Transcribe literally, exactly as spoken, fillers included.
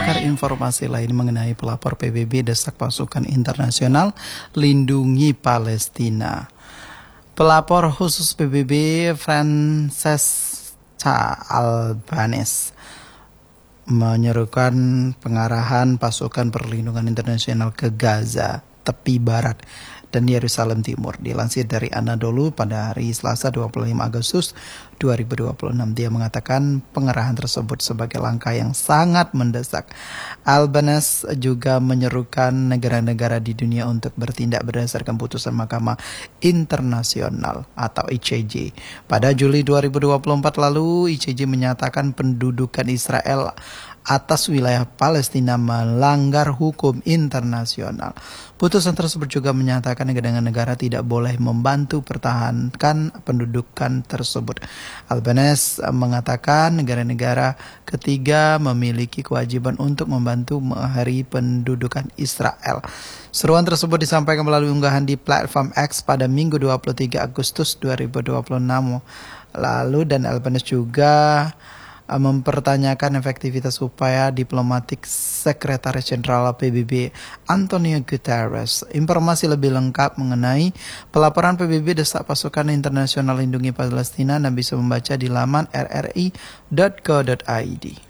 mendengar informasi lain mengenai pelapor P B B desak pasukan internasional lindungi Palestina. Pelapor khusus P B B Francesca Albanese menyerukan pengarahan pasukan perlindungan internasional ke Gaza, tepi barat, dan Yerusalem Timur. Dilansir dari Anadolu pada hari Selasa dua puluh lima Agustus dua ribu dua puluh enam, dia mengatakan pengerahan tersebut sebagai langkah yang sangat mendesak. Albanese juga menyerukan negara-negara di dunia untuk bertindak berdasarkan putusan Mahkamah Internasional atau I C J. Pada Juli dua ribu dua puluh empat lalu, I C J menyatakan pendudukan Israel atas wilayah Palestina melanggar hukum internasional. Putusan tersebut juga menyatakan negara-negara tidak boleh membantu pertahankan pendudukan tersebut. Albanese mengatakan negara-negara ketiga memiliki kewajiban untuk membantu mengakhiri pendudukan Israel. Seruan tersebut disampaikan melalui unggahan di platform X pada Minggu dua puluh tiga Agustus dua ribu dua puluh enam lalu, dan Albanese juga mempertanyakan efektivitas upaya diplomatik Sekretaris Jenderal P B B Antonio Guterres. Informasi lebih lengkap mengenai pelaporan P B B desak pasukan internasional lindungi Palestina Anda bisa membaca di laman r r i dot co dot i d.